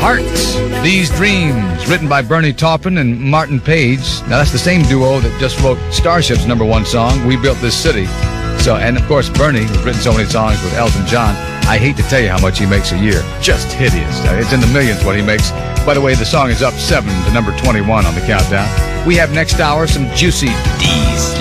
Hearts, These Dreams, written by Bernie Taupin and Martin Page. Now, that's the same duo that just wrote Starship's #1 song, We Built This City. So, and of course, Bernie, who's written so many songs with Elton John, I hate to tell you how much he makes a year. Just hideous. It's in the millions what he makes. By the way, the song is up 7 to number 21 on the countdown. We have next hour some juicy D's.